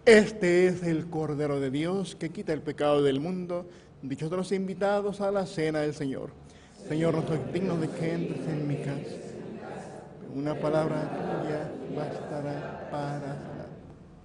Este es el Cordero de Dios que quita el pecado del mundo. Dichosos los invitados a la cena del Señor. Señor, no soy digno de que entres en mi casa. Una palabra tuya bastará para salvar.